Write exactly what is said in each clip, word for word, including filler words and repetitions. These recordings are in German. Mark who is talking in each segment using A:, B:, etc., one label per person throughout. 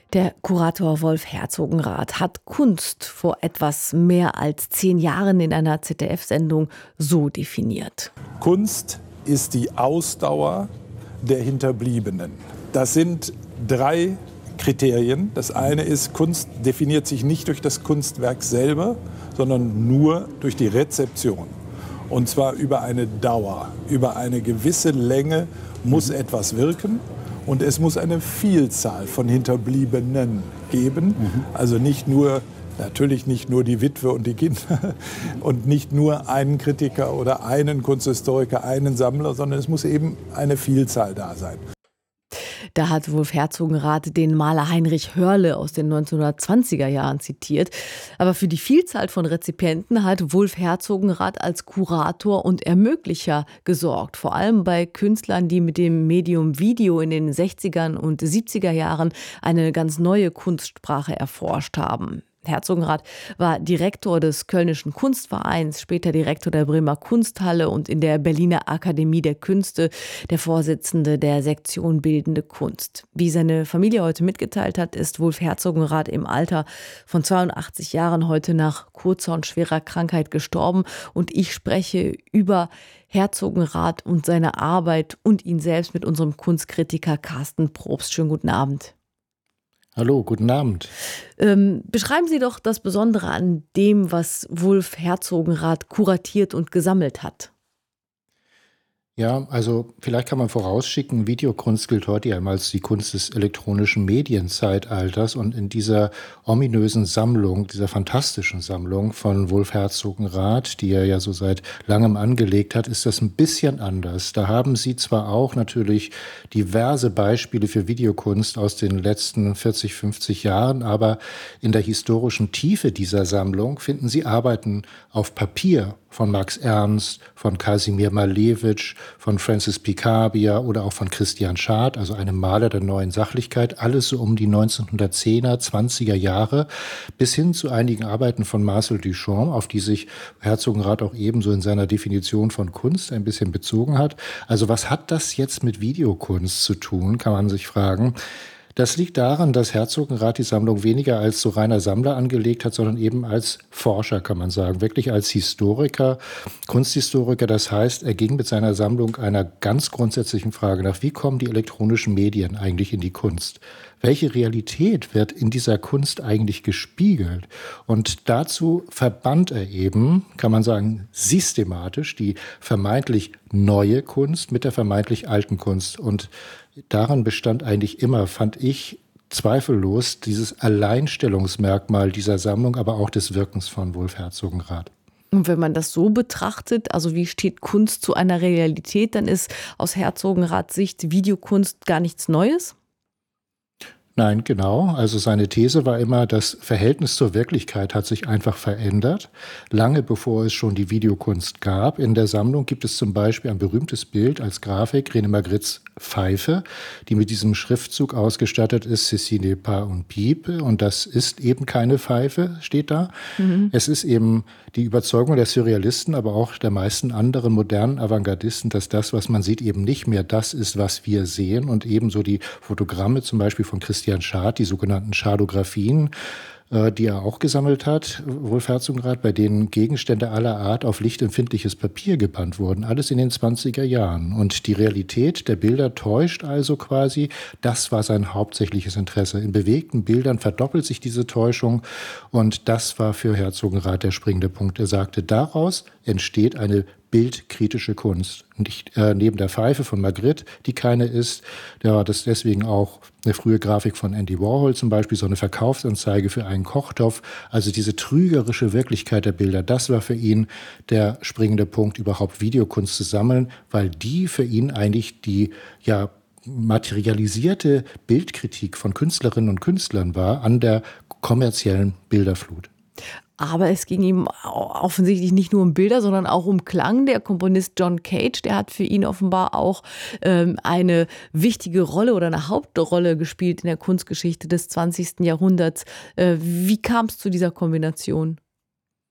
A: Der Kurator Wolf Herzogenrath hat Kunst vor etwas mehr als zehn Jahren in einer Z D F-Sendung so definiert.
B: Kunst ist die Ausdauer der Hinterbliebenen. Das sind drei Kriterien. Das eine ist, Kunst definiert sich nicht durch das Kunstwerk selber, sondern nur durch die Rezeption. Und zwar über eine Dauer, über eine gewisse Länge muss etwas wirken. Und es muss eine Vielzahl von Hinterbliebenen geben. Mhm. Also nicht nur, natürlich nicht nur die Witwe und die Kinder und nicht nur einen Kritiker oder einen Kunsthistoriker, einen Sammler, sondern es muss eben eine Vielzahl da sein.
A: Da hat Wolf Herzogenrath den Maler Heinrich Hörle aus den neunzehnhundertzwanziger Jahren zitiert. Aber für die Vielzahl von Rezipienten hat Wolf Herzogenrath als Kurator und Ermöglicher gesorgt. Vor allem bei Künstlern, die mit dem Medium Video in den sechziger und siebziger Jahren eine ganz neue Kunstsprache erforscht haben. Herzogenrath war Direktor des Kölnischen Kunstvereins, später Direktor der Bremer Kunsthalle und in der Berliner Akademie der Künste der Vorsitzende der Sektion Bildende Kunst. Wie seine Familie heute mitgeteilt hat, ist Wolf Herzogenrath im Alter von zweiundachtzig Jahren heute nach kurzer und schwerer Krankheit gestorben. Und ich spreche über Herzogenrath und seine Arbeit und ihn selbst mit unserem Kunstkritiker Carsten Probst. Schönen guten Abend.
C: Hallo, guten Abend.
A: Ähm, beschreiben Sie doch das Besondere an dem, was Wolf Herzogenrath kuratiert und gesammelt hat.
C: Ja, also vielleicht kann man vorausschicken, Videokunst gilt heute ja immer als die Kunst des elektronischen Medienzeitalters. Und in dieser ominösen Sammlung, dieser fantastischen Sammlung von Wolf Herzogenrath, die er ja so seit langem angelegt hat, ist das ein bisschen anders. Da haben Sie zwar auch natürlich diverse Beispiele für Videokunst aus den letzten vierzig, fünfzig Jahren, aber in der historischen Tiefe dieser Sammlung finden Sie Arbeiten auf Papier von Max Ernst, von Kasimir Malewitsch, von Francis Picabia oder auch von Christian Schad, also einem Maler der neuen Sachlichkeit, alles so um die neunzehnhundertzehner, zwanziger Jahre, bis hin zu einigen Arbeiten von Marcel Duchamp, auf die sich Herzogenrath auch ebenso in seiner Definition von Kunst ein bisschen bezogen hat. Also was hat das jetzt mit Videokunst zu tun, kann man sich fragen. Das liegt daran, dass Herzogenrath die Sammlung weniger als so reiner Sammler angelegt hat, sondern eben als Forscher, kann man sagen, wirklich als Historiker, Kunsthistoriker. Das heißt, er ging mit seiner Sammlung einer ganz grundsätzlichen Frage nach: Wie kommen die elektronischen Medien eigentlich in die Kunst? Welche Realität wird in dieser Kunst eigentlich gespiegelt? Und dazu verband er eben, kann man sagen, systematisch die vermeintlich neue Kunst mit der vermeintlich alten Kunst. Und daran bestand eigentlich immer, fand ich, zweifellos dieses Alleinstellungsmerkmal dieser Sammlung, aber auch des Wirkens von Wolf Herzogenrath.
A: Und wenn man das so betrachtet, also wie steht Kunst zu einer Realität, dann ist aus Herzogenraths Sicht Videokunst gar nichts Neues?
C: Nein, genau. Also seine These war immer, das Verhältnis zur Wirklichkeit hat sich einfach verändert, lange bevor es schon die Videokunst gab. In der Sammlung gibt es zum Beispiel ein berühmtes Bild als Grafik, René Magrittes Pfeife, die mit diesem Schriftzug ausgestattet ist: Ceci n'est pas un pipe. Und das ist eben keine Pfeife, steht da. Mhm. Es ist eben die Überzeugung der Surrealisten, aber auch der meisten anderen modernen Avantgardisten, dass das, was man sieht, eben nicht mehr das ist, was wir sehen. Und ebenso die Fotogramme zum Beispiel von Christian Schad, die sogenannten Schadographien, die er auch gesammelt hat, Wolf Herzogenrath, bei denen Gegenstände aller Art auf lichtempfindliches Papier gebannt wurden, alles in den zwanziger Jahren. Und die Realität der Bilder täuscht also quasi. Das war sein hauptsächliches Interesse. In bewegten Bildern verdoppelt sich diese Täuschung, und das war für Herzogenrath der springende Punkt. Er sagte, daraus entsteht eine bildkritische Kunst. Nicht, äh, neben der Pfeife von Magritte, die keine ist, da war das deswegen auch eine frühe Grafik von Andy Warhol zum Beispiel, so eine Verkaufsanzeige für einen Kochtopf. Also diese trügerische Wirklichkeit der Bilder, das war für ihn der springende Punkt, überhaupt Videokunst zu sammeln, weil die für ihn eigentlich die, ja, materialisierte Bildkritik von Künstlerinnen und Künstlern war an der kommerziellen Bilderflut.
A: Aber es ging ihm offensichtlich nicht nur um Bilder, sondern auch um Klang. Der Komponist John Cage, der hat für ihn offenbar auch ähm, eine wichtige Rolle oder eine Hauptrolle gespielt in der Kunstgeschichte des zwanzigsten Jahrhunderts. Äh, wie kam es zu dieser Kombination?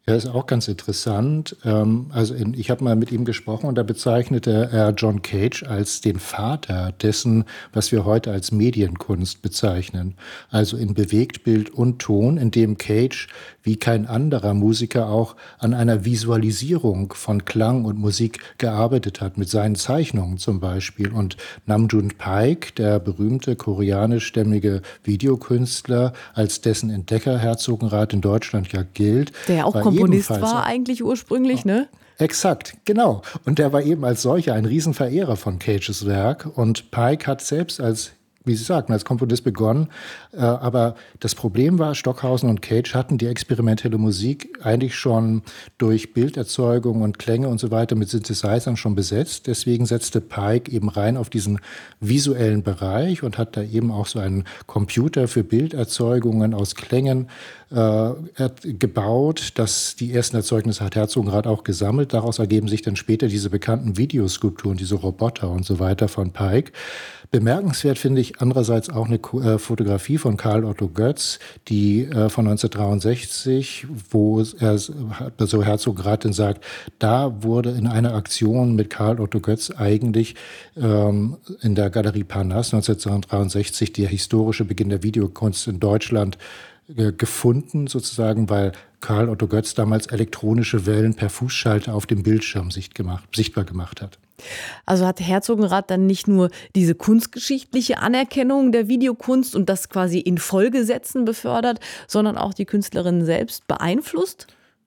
C: Ja, ist auch ganz interessant. Ähm, also in, ich habe mal mit ihm gesprochen und da bezeichnete er John Cage als den Vater dessen, was wir heute als Medienkunst bezeichnen. Also in Bewegtbild und Ton, in dem Cage wie kein anderer Musiker auch an einer Visualisierung von Klang und Musik gearbeitet hat, mit seinen Zeichnungen zum Beispiel. Und Namjoon Paik, der berühmte koreanischstämmige Videokünstler, als dessen Entdecker Herzogenrath in Deutschland ja gilt,
A: der auch
C: war
A: Komponist war eigentlich ursprünglich, ne?
C: Exakt, genau. Und der war eben als solcher ein Riesenverehrer von Cages Werk. Und Paik hat selbst als, wie Sie sagten, als Komponist begonnen. Äh, aber das Problem war, Stockhausen und Cage hatten die experimentelle Musik eigentlich schon durch Bilderzeugung und Klänge und so weiter mit Synthesizern schon besetzt. Deswegen setzte Paik eben rein auf diesen visuellen Bereich und hat da eben auch so einen Computer für Bilderzeugungen aus Klängen äh, gebaut. Das, die ersten Erzeugnisse hat Herzogenrath auch gesammelt. Daraus ergeben sich dann später diese bekannten Videoskulpturen, diese Roboter und so weiter von Paik. Bemerkenswert finde ich andererseits auch eine äh, Fotografie von Karl Otto Götz, die äh, von neunzehnhundertdreiundsechzig, wo er, so Herzogenrath dann sagt, da wurde in einer Aktion mit Karl Otto Götz eigentlich ähm, in der Galerie Parnasse neunzehnhundertdreiundsechzig der historische Beginn der Videokunst in Deutschland äh, gefunden, sozusagen, weil Karl Otto Götz damals elektronische Wellen per Fußschalter auf dem Bildschirm sicht gemacht, sichtbar gemacht hat.
A: Also hat Herzogenrath dann nicht nur diese kunstgeschichtliche Anerkennung der Videokunst und das quasi in Folgesätzen befördert, sondern auch die Künstlerin selbst beeinflusst?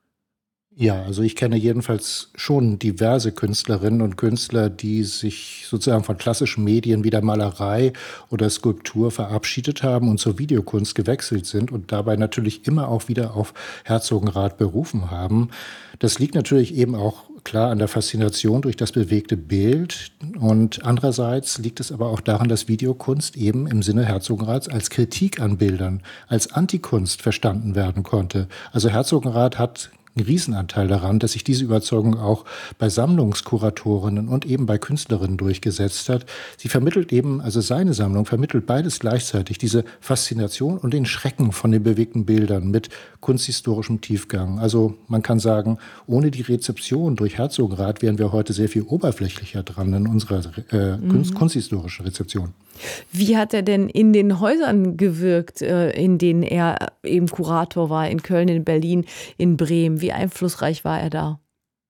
C: Ja, also ich kenne jedenfalls schon diverse Künstlerinnen und Künstler, die sich sozusagen von klassischen Medien wie der Malerei oder Skulptur verabschiedet haben und zur Videokunst gewechselt sind und dabei natürlich immer auch wieder auf Herzogenrath berufen haben. Das liegt natürlich eben auch klar an der Faszination durch das bewegte Bild und andererseits liegt es aber auch daran, dass Videokunst eben im Sinne Herzogenraths als Kritik an Bildern, als Antikunst verstanden werden konnte. Also Herzogenrath hat einen Riesenanteil daran, dass sich diese Überzeugung auch bei Sammlungskuratorinnen und eben bei Künstlerinnen durchgesetzt hat. Sie vermittelt eben, also seine Sammlung vermittelt beides gleichzeitig, diese Faszination und den Schrecken von den bewegten Bildern mit kunsthistorischem Tiefgang. Also man kann sagen, ohne die Rezeption durch Herzogenrath wären wir heute sehr viel oberflächlicher dran in unserer äh, mhm. kunsthistorischen Rezeption.
A: Wie hat er denn in den Häusern gewirkt, in denen er eben Kurator war, in Köln, in Berlin, in Bremen? Wie einflussreich war er da?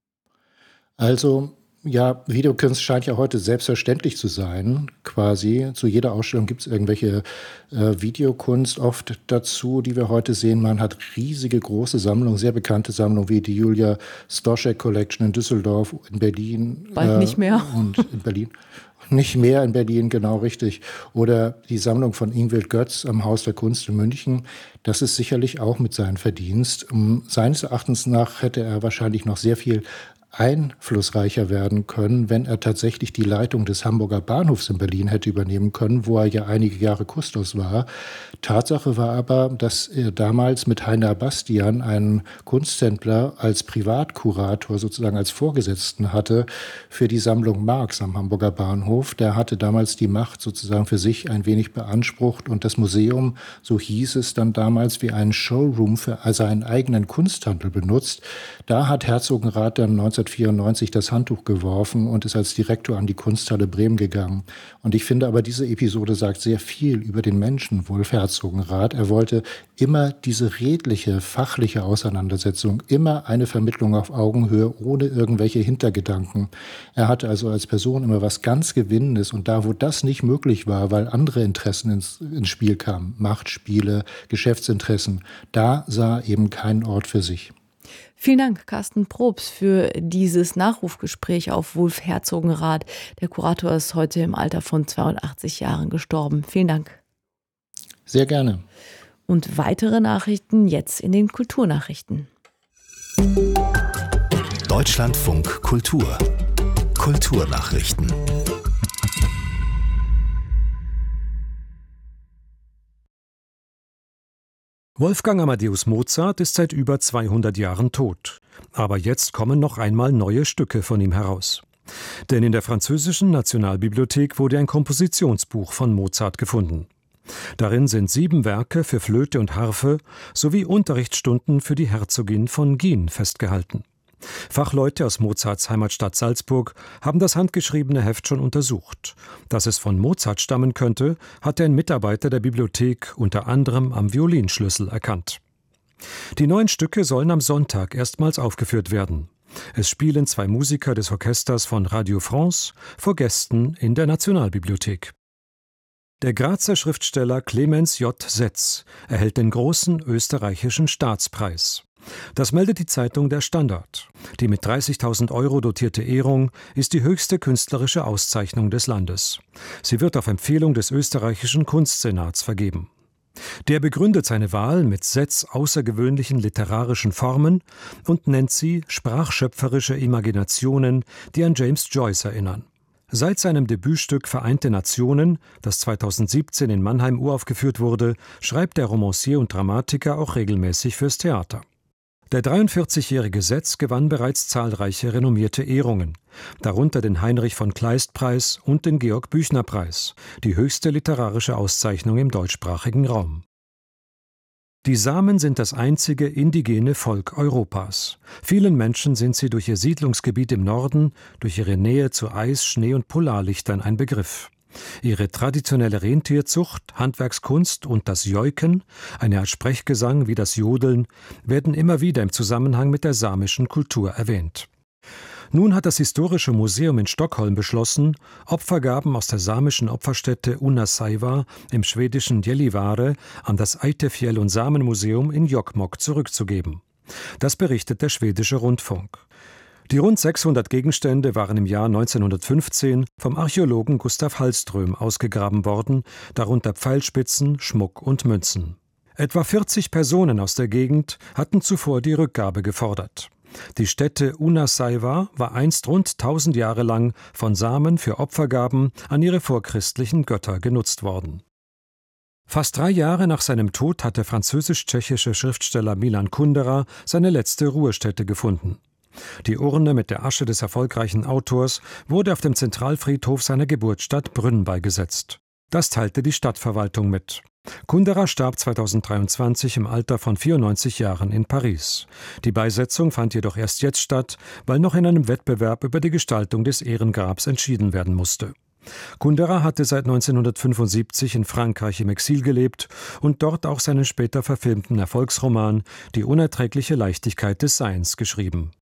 C: Also, ja, Videokunst scheint ja heute selbstverständlich zu sein, quasi. Zu jeder Ausstellung gibt es irgendwelche äh, Videokunst oft dazu, die wir heute sehen. Man hat riesige, große Sammlungen, sehr bekannte Sammlungen wie die Julia Stoschek Collection in Düsseldorf, in Berlin.
A: Bald äh, nicht mehr.
C: Und in Berlin. Nicht mehr in Berlin, genau richtig. Oder die Sammlung von Ingwild Götz am Haus der Kunst in München. Das ist sicherlich auch mit seinem Verdienst. Um, seines Erachtens nach hätte er wahrscheinlich noch sehr viel einflussreicher werden können, wenn er tatsächlich die Leitung des Hamburger Bahnhofs in Berlin hätte übernehmen können, wo er ja einige Jahre Kustos war. Tatsache war aber, dass er damals mit Heiner Bastian einen Kunsthändler als Privatkurator, sozusagen als Vorgesetzten hatte für die Sammlung Marx am Hamburger Bahnhof. Der hatte damals die Macht sozusagen für sich ein wenig beansprucht und das Museum, so hieß es dann damals, wie einen Showroom für seinen eigenen Kunsthandel benutzt. Da hat Herzogenrath dann neunzehnhundertvierundneunzig das Handtuch geworfen und ist als Direktor an die Kunsthalle Bremen gegangen. Und ich finde aber, diese Episode sagt sehr viel über den Menschen Wulf Herzogenrath. Er wollte immer diese redliche, fachliche Auseinandersetzung, immer eine Vermittlung auf Augenhöhe, ohne irgendwelche Hintergedanken. Er hatte also als Person immer was ganz Gewinnendes und da, wo das nicht möglich war, weil andere Interessen ins, ins Spiel kamen, Machtspiele, Geschäftsinteressen, da sah er eben keinen Ort für sich.
A: Vielen Dank, Carsten Probst, für dieses Nachrufgespräch auf Wulf Herzogenrath. Der Kurator ist heute im Alter von zweiundachtzig Jahren gestorben. Vielen Dank.
C: Sehr gerne.
A: Und weitere Nachrichten jetzt in den Kulturnachrichten.
D: Deutschlandfunk Kultur. Kulturnachrichten.
E: Wolfgang Amadeus Mozart ist seit über zweihundert Jahren tot. Aber jetzt kommen noch einmal neue Stücke von ihm heraus. Denn in der französischen Nationalbibliothek wurde ein Kompositionsbuch von Mozart gefunden. Darin sind sieben Werke für Flöte und Harfe sowie Unterrichtsstunden für die Herzogin von Guin festgehalten. Fachleute aus Mozarts Heimatstadt Salzburg haben das handgeschriebene Heft schon untersucht. Dass es von Mozart stammen könnte, hatte ein Mitarbeiter der Bibliothek unter anderem am Violinschlüssel erkannt. Die neuen Stücke sollen am Sonntag erstmals aufgeführt werden. Es spielen zwei Musiker des Orchesters von Radio France vor Gästen in der Nationalbibliothek. Der Grazer Schriftsteller Clemens J. Setz erhält den großen österreichischen Staatspreis. Das meldet die Zeitung Der Standard. Die mit dreißigtausend Euro dotierte Ehrung ist die höchste künstlerische Auszeichnung des Landes. Sie wird auf Empfehlung des österreichischen Kunstsenats vergeben. Der begründet seine Wahl mit Setz' außergewöhnlichen literarischen Formen und nennt sie sprachschöpferische Imaginationen, die an James Joyce erinnern. Seit seinem Debütstück Vereinte Nationen, das zweitausendsiebzehn in Mannheim uraufgeführt wurde, schreibt der Romancier und Dramatiker auch regelmäßig fürs Theater. Der dreiundvierzigjährige Setz gewann bereits zahlreiche renommierte Ehrungen, darunter den Heinrich-von-Kleist-Preis und den Georg-Büchner-Preis, die höchste literarische Auszeichnung im deutschsprachigen Raum. Die Samen sind das einzige indigene Volk Europas. Vielen Menschen sind sie durch ihr Siedlungsgebiet im Norden, durch ihre Nähe zu Eis, Schnee und Polarlichtern ein Begriff. Ihre traditionelle Rentierzucht, Handwerkskunst und das Joiken, eine Art Sprechgesang wie das Jodeln, werden immer wieder im Zusammenhang mit der samischen Kultur erwähnt. Nun hat das Historische Museum in Stockholm beschlossen, Opfergaben aus der samischen Opferstätte Unnasaiva im schwedischen Gällivare an das Eidefjäll- und Samenmuseum in Jokkmokk zurückzugeben. Das berichtet der schwedische Rundfunk. Die rund sechshundert Gegenstände waren im Jahr neunzehnhundertfünfzehn vom Archäologen Gustav Hallström ausgegraben worden, darunter Pfeilspitzen, Schmuck und Münzen. Etwa vierzig Personen aus der Gegend hatten zuvor die Rückgabe gefordert. Die Stätte Unnasaiva war einst rund tausend Jahre lang von Samen für Opfergaben an ihre vorchristlichen Götter genutzt worden. Fast drei Jahre nach seinem Tod hat der französisch-tschechische Schriftsteller Milan Kundera seine letzte Ruhestätte gefunden. Die Urne mit der Asche des erfolgreichen Autors wurde auf dem Zentralfriedhof seiner Geburtsstadt Brünn beigesetzt. Das teilte die Stadtverwaltung mit. Kundera starb zweitausenddreiundzwanzig im Alter von vierundneunzig Jahren in Paris. Die Beisetzung fand jedoch erst jetzt statt, weil noch in einem Wettbewerb über die Gestaltung des Ehrengrabs entschieden werden musste. Kundera hatte seit neunzehnhundertfünfundsiebzig in Frankreich im Exil gelebt und dort auch seinen später verfilmten Erfolgsroman »Die unerträgliche Leichtigkeit des Seins« geschrieben.